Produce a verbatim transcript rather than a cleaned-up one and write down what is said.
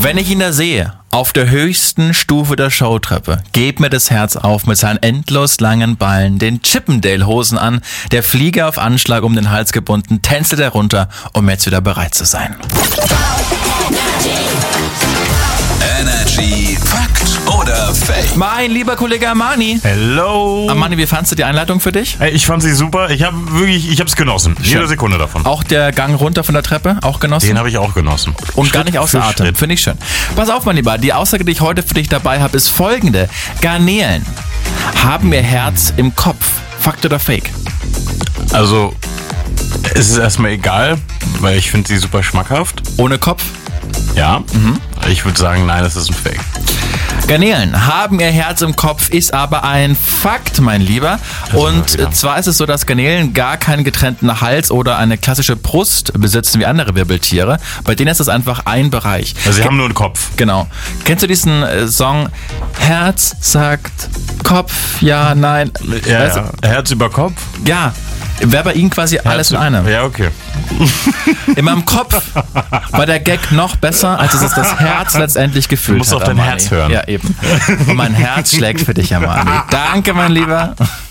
Wenn ich ihn da sehe, auf der höchsten Stufe der Showtreppe, geht mir das Herz auf mit seinen endlos langen Ballen, den Chippendale-Hosen an, der Fliege auf Anschlag um den Hals gebunden, tänzelt er runter, um jetzt wieder bereit zu sein. Energy Fakt oder Fake? Mein lieber Kollege Armani. Hello. Armani, wie fandst du die Einleitung für dich? Hey, ich fand sie super. Ich habe wirklich, ich habe es genossen. Schön. Jede Sekunde davon. Auch der Gang runter von der Treppe, auch genossen? Den habe ich auch genossen. Und Schritt gar nicht außer für Atem. Schritt. Finde ich schön. Pass auf, mein Lieber. Die Aussage, die ich heute für dich dabei habe, ist folgende. Garnelen haben ihr Herz im Kopf. Fakt oder Fake? Also, es ist erstmal egal, weil ich finde sie super schmackhaft. Ohne Kopf? Ja. Mhm. Ich würde sagen, nein, das ist ein Fake. Garnelen haben ihr Herz im Kopf, ist aber ein Fakt, mein Lieber. Und zwar ist es so, dass Garnelen gar keinen getrennten Hals oder eine klassische Brust besitzen wie andere Wirbeltiere. Bei denen ist es einfach ein Bereich. Also sie Ke- haben nur einen Kopf. Genau. Kennst du diesen äh, Song Herz sagt Kopf, ja, nein? Ja, Weißt ja. Herz über Kopf. du? Ja. Wäre bei ihnen quasi alles in einem. Ja, okay. In meinem Kopf war der Gag noch besser, als es das Herz letztendlich gefühlt Du musst hat. auf dein Armani. Herz hören. Ja, eben. Und mein Herz schlägt für dich, Armani. Danke, mein Lieber.